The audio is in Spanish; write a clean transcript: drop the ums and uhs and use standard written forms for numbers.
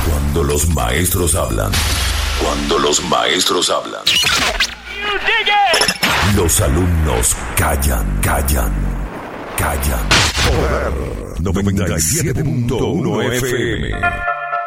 Cuando los maestros hablan. Cuando los maestros hablan. Los alumnos callan. Poder 97.1 FM.